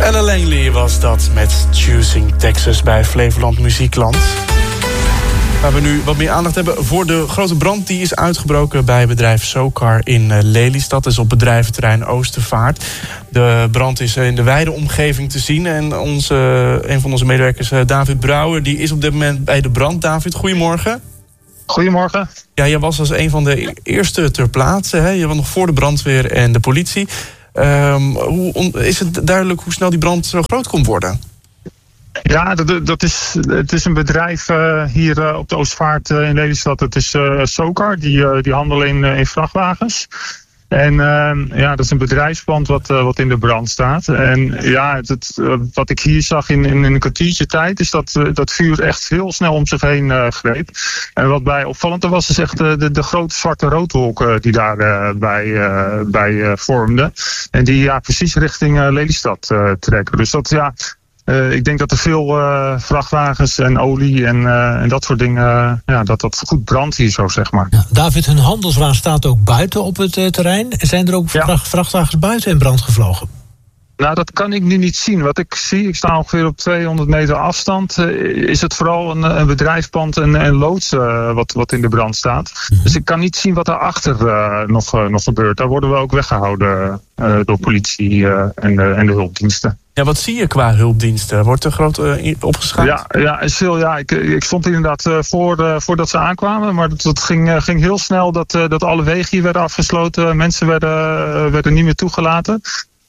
Ella Langley was dat met Choosing Texas bij Flevoland Muziekland. Waar we nu wat meer aandacht hebben voor de grote brand die is uitgebroken bij bedrijf SoCar in Lelystad. Dat is op bedrijventerrein Oostervaart. De brand is in de wijde omgeving te zien. En een van onze medewerkers, David Brouwer, die is op dit moment bij de brand. David, goedemorgen. Goedemorgen. Ja, jij was als een van de eerste ter plaatse. Hè? Je was nog voor de brandweer en de politie. Is het duidelijk hoe snel die brand zo groot kon worden? Ja, het is een bedrijf hier op de Oostvaart in Lelystad. Het is SoCar, die handelen in vrachtwagens. En dat is een bedrijfspand wat in de brand staat. En ja, wat ik hier zag in een kwartiertje tijd, is dat vuur echt heel snel om zich heen greep. En wat bij opvallend was, is echt de grote zwarte roodwolk die daarbij vormde. En die precies richting Lelystad trekken. Dus ik denk dat er veel vrachtwagens en olie en dat soort dingen, dat goed brandt hier zo, zeg maar. Ja, David, hun handelswaan staat ook buiten op het terrein. Zijn er ook vrachtwagens buiten in brand gevlogen? Nou, dat kan ik nu niet zien. Wat ik zie, ik sta ongeveer op 200 meter afstand, is het vooral een bedrijfspand en loods wat in de brand staat. Mm-hmm. Dus ik kan niet zien wat daarachter nog gebeurt. Daar worden we ook weggehouden door politie en de hulpdiensten. Ja, wat zie je qua hulpdiensten? Wordt er groot opgeschaald? Ik stond inderdaad voordat ze aankwamen. Maar dat ging heel snel dat alle wegen hier werden afgesloten. Mensen werden niet meer toegelaten.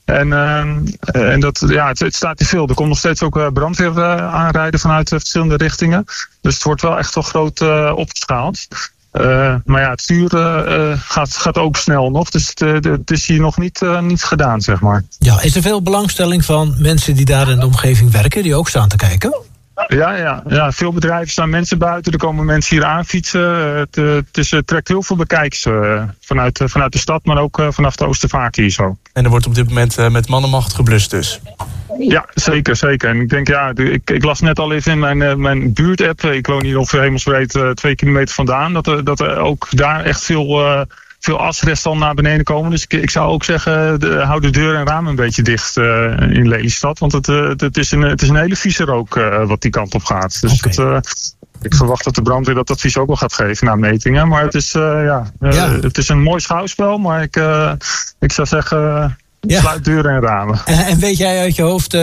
Het staat hier veel. Er komt nog steeds ook brandweer aanrijden vanuit verschillende richtingen. Dus het wordt wel echt wel groot opgeschaald. Maar ja, het vuur gaat ook snel nog. Dus het is hier nog niet gedaan, zeg maar. Ja, is er veel belangstelling van mensen die daar in de omgeving werken, die ook staan te kijken? Ja, veel bedrijven staan mensen buiten. Er komen mensen hier aanfietsen. Het trekt heel veel bekijkers vanuit de stad, maar ook vanaf de Oostervaart hier zo. En er wordt op dit moment met mannenmacht geblust dus? Ja, zeker. En ik denk, ik las net al even in mijn buurtapp. Ik woon hier ongeveer hemelsbreed 2 kilometer vandaan. Dat er ook daar echt veel asresten al naar beneden komen. Dus ik zou ook zeggen, hou de deur en ramen een beetje dicht in Lelystad. Want het is een hele vieze rook wat die kant op gaat. Dus ik verwacht dat de brandweer dat advies ook wel gaat geven na metingen. Maar het is, het is een mooi schouwspel. Maar ik zou zeggen, sluit deuren en ramen. En weet jij uit je hoofd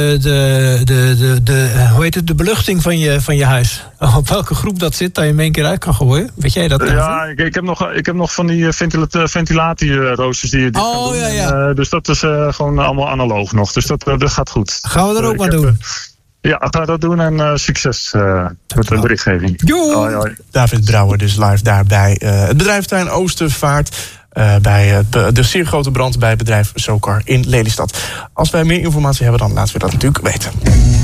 de beluchting van je huis? Op welke groep dat zit, dat je hem één keer uit kan gooien? Weet jij dat? Ja, ik heb nog van die ventilatieroosters die je dicht kan doen. Ja. Dus dat is gewoon allemaal analoog nog. Dus dat gaat goed. Gaan we dat ook maar doen? Ja, ga dat doen en succes met de berichtgeving. Hoi. David Brouwer dus live daarbij. Het bedrijventerrein Oostervaart. Bij de zeer grote brand bij bedrijf SoCar in Lelystad. Als wij meer informatie hebben, dan laten we dat natuurlijk weten.